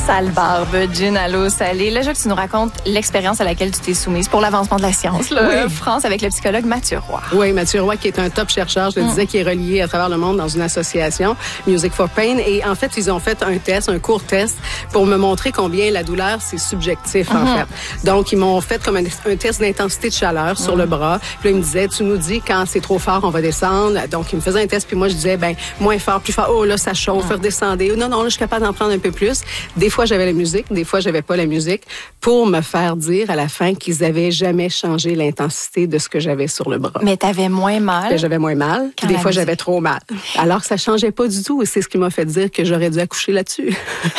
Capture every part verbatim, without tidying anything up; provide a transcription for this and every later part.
Sale barbe, gin à l'eau salée. Là, je veux que tu nous racontes l'expérience à laquelle tu t'es soumise pour l'avancement de la science, là, oui. France, avec le psychologue Mathieu Roy. Oui, Mathieu Roy, qui est un top chercheur, je le mm. disais, qui est relié à travers le monde dans une association, Music for Pain. Et en fait, ils ont fait un test, un court test, pour me montrer combien la douleur, c'est subjectif, mm-hmm. en fait. Donc, ils m'ont fait comme un, un test d'intensité de chaleur mm. sur le bras. Puis là, ils me disaient, tu nous dis quand c'est trop fort, on va descendre. Donc, ils me faisaient un test, puis moi, je disais, ben moins fort, plus fort. Oh, là, ça chauffe, mm. redescendre. Non, non, là, je suis capable d'en prendre un peu plus. Des fois, j'avais la musique, des fois, j'avais pas la musique, pour me faire dire à la fin qu'ils avaient jamais changé l'intensité de ce que j'avais sur le bras. Mais t'avais moins mal? Ben, j'avais moins mal, puis des fois, musique. J'avais trop mal. Alors que ça changeait pas du tout, et c'est ce qui m'a fait dire que j'aurais dû accoucher là-dessus.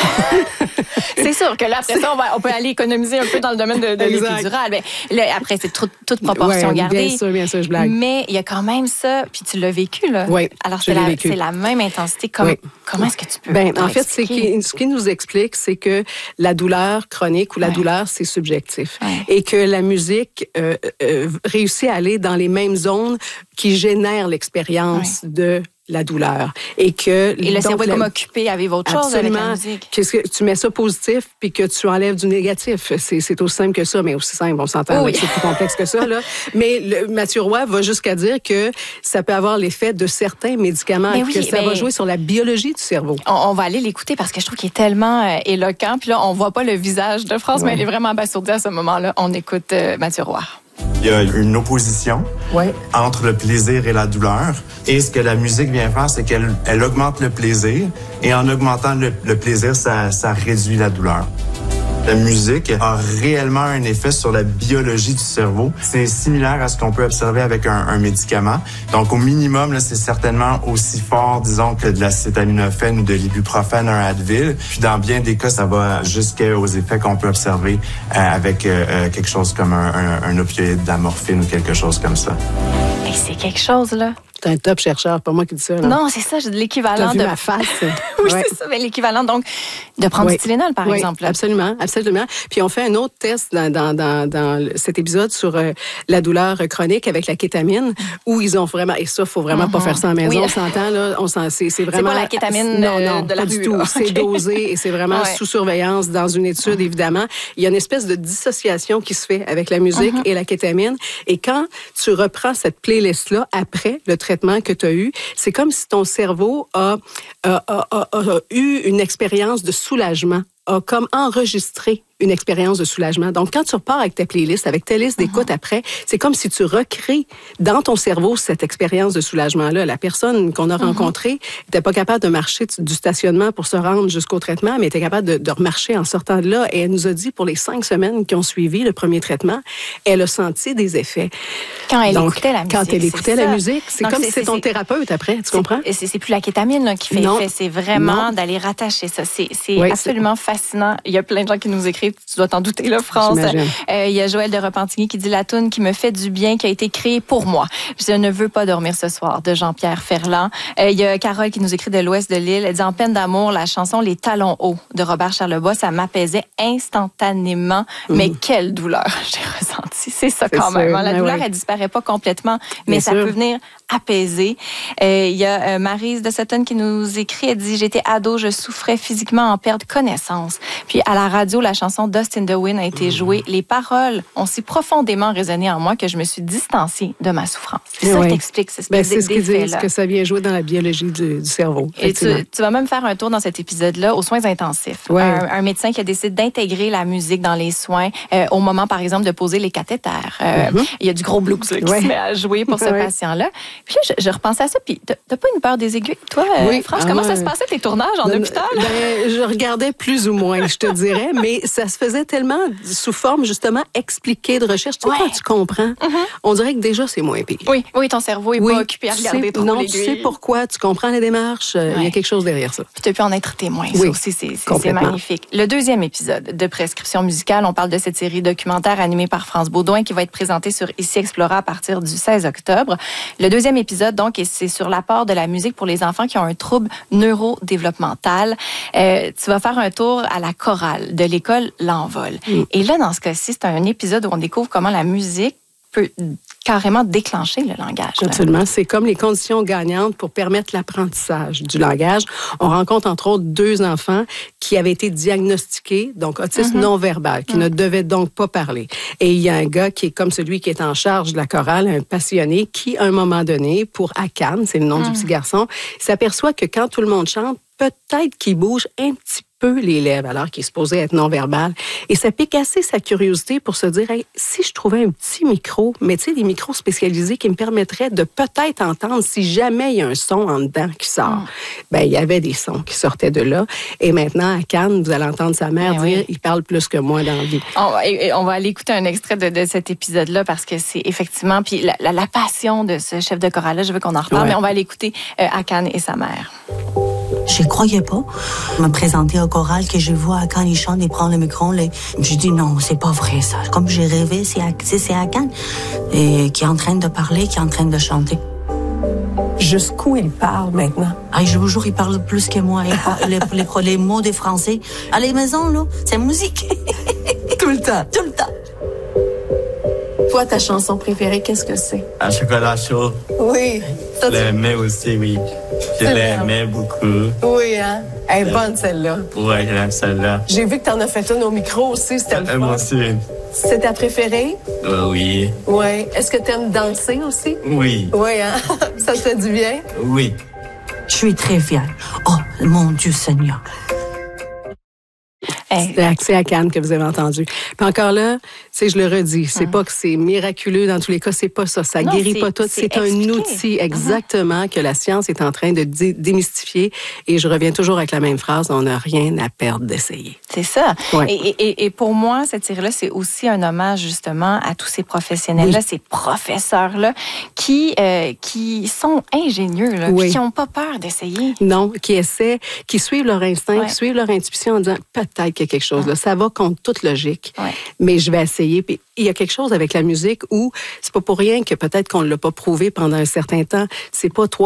C'est sûr que là, après ça, on, va, on peut aller économiser un peu dans le domaine de, de l'épidural. Ben, là, après, c'est toute, toute proportion ouais, gardée. Bien sûr, bien sûr, je blague. Mais il y a quand même ça, puis tu l'as vécu, là. Oui, alors, c'est la, c'est la même intensité. Comme, oui. Comment est-ce que tu peux ben, en fait, c'est qui, ce qui nous explique, c'est que la douleur chronique ou la ouais. douleur, c'est subjectif. Ouais. Et que la musique euh, euh, réussit à aller dans les mêmes zones qui génèrent l'expérience ouais. de la douleur. Et que et le cerveau est comme occupé à vivre autre chose avec la musique. Que tu mets ça positif puis que tu enlèves du négatif. C'est, c'est aussi simple que ça, mais aussi simple, on s'entend, oui. c'est plus complexe que ça. Là. Mais le, Mathieu Roy va jusqu'à dire que ça peut avoir l'effet de certains médicaments, oui, que ça mais... va jouer sur la biologie du cerveau. On, on va aller l'écouter parce que je trouve qu'il est tellement euh, éloquent. Puis là, on voit pas le visage de France, ouais. mais elle est vraiment abasourdie à ce moment-là. On écoute euh, Mathieu Roy. Il y a une opposition ouais. entre le plaisir et la douleur. Et ce que la musique vient faire, c'est qu'elle elle augmente le plaisir. Et en augmentant le, le plaisir, ça, ça réduit la douleur. La musique a réellement un effet sur la biologie du cerveau. C'est similaire à ce qu'on peut observer avec un, un médicament. Donc, au minimum, là, c'est certainement aussi fort, disons, que de l'acétaminophène ou de l'ibuprofène, un Advil. Puis, dans bien des cas, ça va jusqu'aux effets qu'on peut observer euh, avec euh, quelque chose comme un, un, un opioïde, de la morphine ou quelque chose comme ça. Et c'est quelque chose, là. C'est un top chercheur, pas moi qui dis ça. Là. Non, c'est ça, j'ai de l'équivalent. T'as vu de ma face. oui, ouais. c'est ça, mais l'équivalent, donc, de prendre oui. du Tylenol, par oui, exemple. Là. Absolument, absolument. Puis on fait un autre test dans, dans, dans, dans cet épisode sur euh, la douleur chronique avec la kétamine, où ils ont vraiment, et ça, il faut vraiment mm-hmm. pas faire ça à la maison, oui. on s'entend, là, on s'en, c'est, c'est vraiment... C'est pas la kétamine non, non, de la pas rue, du tout. Là. C'est okay. dosé et c'est vraiment ouais. sous surveillance dans une étude, mm-hmm. évidemment. Il y a une espèce de dissociation qui se fait avec la musique mm-hmm. et la kétamine. Et quand tu reprends cette playlist-là après le traitement que tu as eu, c'est comme si ton cerveau a, a, a, a, a eu une expérience de soulagement, a comme enregistré une expérience de soulagement. Donc, quand tu repars avec ta playlist, avec ta liste d'écoute uh-huh. après, c'est comme si tu recrées dans ton cerveau cette expérience de soulagement-là. La personne qu'on a uh-huh. rencontrée n'était pas capable de marcher du stationnement pour se rendre jusqu'au traitement, mais était capable de, de remarcher en sortant de là. Et elle nous a dit, pour les cinq semaines qui ont suivi le premier traitement, elle a senti des effets. Quand elle Donc, écoutait la musique. Quand elle écoutait la musique, c'est Donc, comme c'est, si c'est ton c'est, thérapeute après, tu c'est, comprends? Et c'est, c'est plus la kétamine là, qui fait non. effet, c'est vraiment non. d'aller rattacher ça. C'est, c'est oui, absolument c'est... fascinant. Il y a plein de gens qui nous écrivent, tu dois t'en douter, là, France. Euh, il y a Joël de Repentigny qui dit la toune qui me fait du bien, qui a été créée pour moi. Je ne veux pas dormir ce soir, de Jean-Pierre Ferland. Euh, il y a Carole qui nous écrit de l'ouest de l'île. Elle dit en peine d'amour, la chanson Les Talons hauts de Robert Charlebois, ça m'apaisait instantanément. Mmh. Mais quelle douleur j'ai ressenti. C'est ça c'est quand sûr, même. La douleur, ouais. elle disparaît pas complètement, mais bien ça sûr. Peut venir apaiser. Euh, il y a euh, Maryse de Sutton qui nous écrit, elle dit j'étais ado, je souffrais physiquement en perte connaissance. Puis à la radio, la chanson Dust in the Wind a été jouée. Les paroles ont si profondément résonné en moi que je me suis distanciée de ma souffrance. C'est oui. ça qui explique ce ben, c'est ce qu'ils disent, que ça vient jouer dans la biologie du, du cerveau. Et tu, tu vas même faire un tour dans cet épisode-là aux soins intensifs. Ouais. Un, un médecin qui a décidé d'intégrer la musique dans les soins euh, au moment, par exemple, de poser les cathéters. Euh, mm-hmm. Il y a du gros blues là, qui ouais. se met à jouer pour ce ouais. patient-là. Puis là, je, je repensais à ça. Puis t'as, t'as pas une peur des aiguilles, toi, oui. France? Ah, comment ouais. ça se passait, tes tournages en ben, hôpital? Ben, je regardais plus ou moins, je te dirais, mais ça se faisait tellement sous forme, justement, expliquée de recherche. Tu sais, ouais. quand tu comprends, mm-hmm. on dirait que déjà, c'est moins pire. Oui, oui, ton cerveau est oui, pas occupé à regarder sais, trop non, l'aiguille. Tu sais pourquoi, tu comprends les démarches, ouais. il y a quelque chose derrière ça. Puis tu peux en être témoin, ça oui, aussi, c'est, c'est, c'est magnifique. Le deuxième épisode de Prescription musicale, on parle de cette série documentaire animée par France Baudouin qui va être présentée sur Ici Explora à partir du seize octobre. Le deuxième épisode, donc, c'est sur l'apport de la musique pour les enfants qui ont un trouble neurodéveloppemental. Euh, tu vas faire un tour à la chorale de l'école L'Envol. Mm. Et là, dans ce cas-ci, c'est un épisode où on découvre comment la musique peut carrément déclencher le langage. Là. Absolument. C'est comme les conditions gagnantes pour permettre l'apprentissage du langage. On rencontre entre autres deux enfants qui avaient été diagnostiqués, donc autisme mm-hmm. non-verbal, qui mm-hmm. ne devaient donc pas parler. Et il y a un gars qui est comme celui qui est en charge de la chorale, un passionné, qui, à un moment donné, pour Akan, c'est le nom mm. du petit garçon, s'aperçoit que quand tout le monde chante, peut-être qu'il bouge un petit peu les lèvres, alors qu'il est supposé être non-verbal. Et ça pique assez sa curiosité pour se dire, hey, si je trouvais un petit micro, mais tu sais, des micros spécialisés qui me permettraient de peut-être entendre si jamais il y a un son en dedans qui sort. Mm. Ben, il y avait des sons qui sortaient de là. Et maintenant, à Cannes, vous allez entendre sa mère ben dire, oui. il parle plus que moi dans la vie. On, et, on va aller écouter un extrait de, de cet épisode-là parce que c'est effectivement, puis la, la, la passion de ce chef de chorale-là, je veux qu'on en reparle, ouais. mais on va aller écouter euh, Akan et sa mère. Je croyais pas. Me présenter au choral que je vois quand il chante, il prend le micro. Les... Je dis non, c'est pas vrai ça. Comme j'ai rêvé, c'est, c'est Akan et qui est en train de parler, qui est en train de chanter. Jusqu'où il parle maintenant? Ah, je vous jure, il parle plus que moi. Il parle, les, les, les mots des Français. À la maison, là, c'est musique. Tout le temps? Tout le temps. Toi, ta chanson préférée, qu'est-ce que c'est? Un chocolat chaud. Oui. Je l'aimais aussi, oui. Je l'aimais beaucoup. Oui, hein? Elle est bonne, celle-là. Oui, j'aime celle-là. J'ai vu que t'en as fait une au micro aussi, c'était le fun. Moi aussi. C'est ta préférée? Euh, oui. Oui. Est-ce que t'aimes danser aussi? Oui. Oui, hein? Ça te fait du bien? Oui. Je suis très fière. Oh, mon Dieu Seigneur. Hey. C'est Akan que vous avez entendu. Puis encore là, tu sais, je le redis, c'est hum. pas que c'est miraculeux dans tous les cas, c'est pas ça. Ça non, guérit pas tout. C'est, c'est un outil exactement uh-huh. que la science est en train de dé- démystifier. Et je reviens toujours avec la même phrase, on n'a rien à perdre d'essayer. C'est ça. Ouais. Et, et, et pour moi, cette série-là, c'est aussi un hommage justement à tous ces professionnels-là, oui. ces professeurs-là, qui, euh, qui sont ingénieux, là, oui. qui n'ont pas peur d'essayer. Non, qui essaient, qui suivent leur instinct, ouais. qui suivent leur intuition en disant peut-être qu'il y a quelque chose. Là. Ça va contre toute logique, ouais. mais je vais essayer. Puis il y a quelque chose avec la musique où c'est pas pour rien que peut-être qu'on ne l'a pas prouvé pendant un certain temps. C'est pas trois